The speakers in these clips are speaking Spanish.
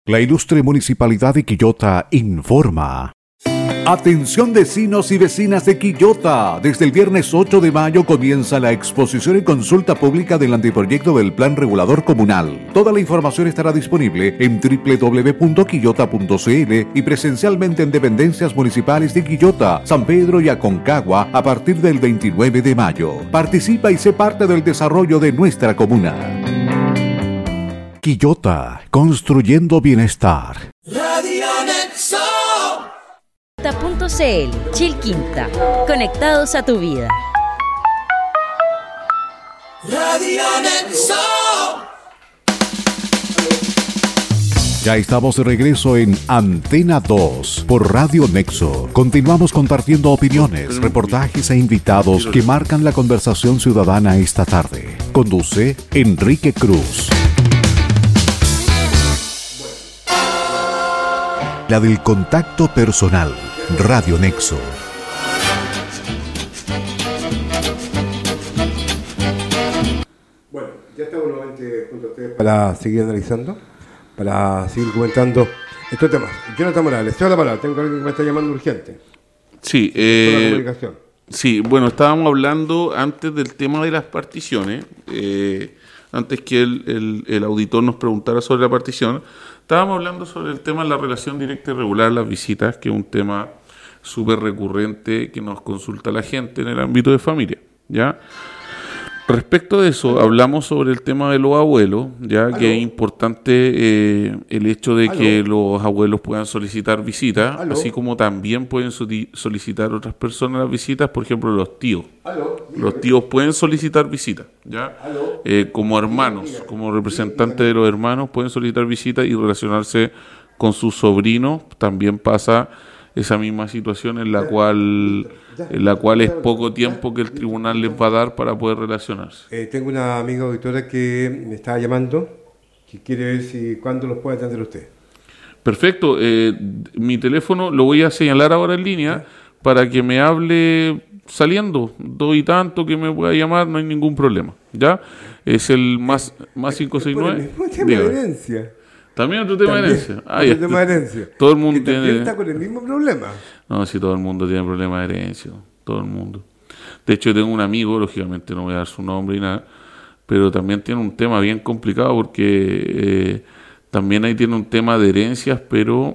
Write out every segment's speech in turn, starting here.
La Ilustre Municipalidad de Quillota informa. Atención vecinos y vecinas de Quillota. Desde el viernes 8 de mayo comienza la exposición y consulta pública del anteproyecto del Plan Regulador Comunal. Toda la información estará disponible en www.quillota.cl y presencialmente en dependencias municipales de Quillota, San Pedro y Aconcagua a partir del 29 de mayo. Participa y sé parte del desarrollo de nuestra comuna. Quillota, construyendo bienestar. Radio Nexo. Quinta.cl, Chilquinta, conectados a tu vida. Radio Nexo. Ya estamos de regreso en Antena 2 por Radio Nexo. Continuamos compartiendo opiniones, reportajes e invitados que marcan la conversación ciudadana esta tarde. Conduce Enrique Cruz. La del contacto personal. Radio Nexo. Bueno, ya estamos nuevamente junto a ustedes para seguir analizando, para seguir comentando estos temas. Jonathan Morales, te doy la palabra, tengo alguien que me está llamando urgente. Sí, la comunicación. Sí, bueno, estábamos hablando antes del tema de las particiones, antes que el auditor nos preguntara sobre la partición, estábamos hablando sobre el tema de la relación directa y regular, las visitas, que es un tema súper recurrente que nos consulta la gente en el ámbito de familia, ¿ya? Respecto de eso, hablamos sobre el tema de los abuelos, ya que es importante el hecho de que los abuelos puedan solicitar visitas, así como también pueden solicitar otras personas las visitas, por ejemplo, los tíos. Los tíos pueden solicitar visitas, ¿ya? Como hermanos, como representantes de los hermanos, pueden solicitar visitas y relacionarse con sus sobrinos. También pasa esa misma situación en la cual es poco tiempo que el tribunal les va a dar para poder relacionarse. Tengo una amiga auditora que me estaba llamando, que quiere ver cuándo los puede atender usted. Perfecto, mi teléfono lo voy a señalar ahora en línea para que me hable saliendo, 2 y tanto que me pueda llamar, no hay ningún problema, ¿ya? Es el más 569. Por el mismo tema de herencia. También otro tema de herencia. Otro tema de herencia. Todo el mundo que también tiene... está con el mismo problema. No, sí, todo el mundo tiene problemas de herencia. Todo el mundo. De hecho, tengo un amigo, lógicamente no voy a dar su nombre y nada, pero también tiene un tema bien complicado porque también ahí tiene un tema de herencias, pero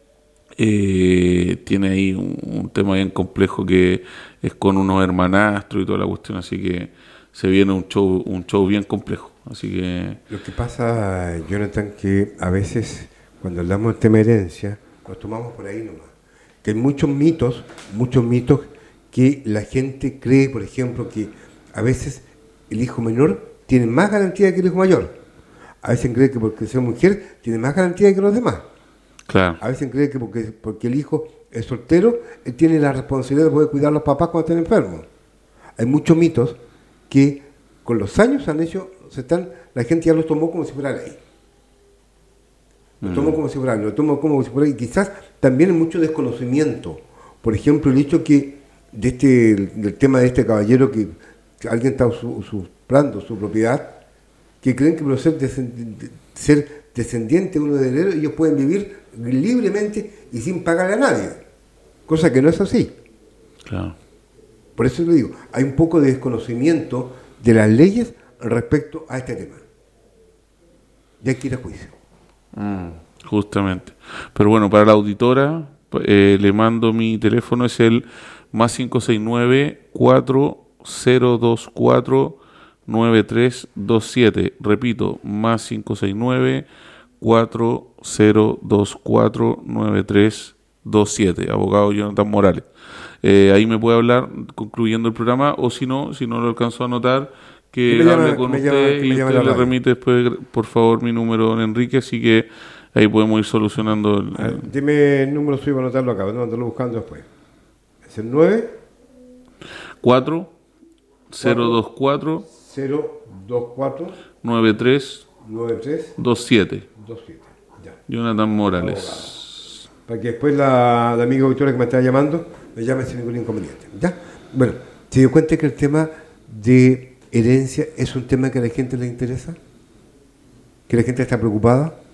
tiene ahí un tema bien complejo que es con unos hermanastros y toda la cuestión, así que se viene un show bien complejo. Así que... Lo que pasa, Jonathan, que a veces cuando hablamos del tema de herencia, nos tomamos por ahí nomás. Que hay muchos mitos que la gente cree, por ejemplo, que a veces el hijo menor tiene más garantía que el hijo mayor. A veces cree que porque sea mujer tiene más garantía que los demás. Claro. A veces cree que porque el hijo es soltero, él tiene la responsabilidad de poder cuidar a los papás cuando estén enfermos. Hay muchos mitos que con los años han hecho... la gente ya los tomó como si fuera ley. Lo tomó como si fuera, y quizás también hay mucho desconocimiento. Por ejemplo, el hecho que del tema de este caballero que alguien está usurpando su propiedad, que creen que por ser descendiente uno de heredero, ellos pueden vivir libremente y sin pagarle a nadie. Cosa que no es así. Claro. Por eso le digo, hay un poco de desconocimiento de las leyes respecto a este tema. Ya hay que ir a juicio. Justamente. Pero bueno, para la auditora le mando mi teléfono, es el más 569-4024-9327. Repito, más 569-4024-9327. Abogado Jonathan Morales. Ahí me puede hablar concluyendo el programa, o si no lo alcanzó a anotar, que hable con usted y usted le remite después, por favor, mi número, don Enrique, así que ahí podemos ir solucionando. Dime el número suyo para anotarlo acá, no andarlo buscando después. Es el 9 4 024 93 27. Ya. Jonathan Morales. Para que después la amiga auditora que me está llamando me llame sin ningún inconveniente. ¿Ya? Bueno, se dio cuenta que el tema de herencia es un tema que a la gente le interesa, que la gente está preocupada.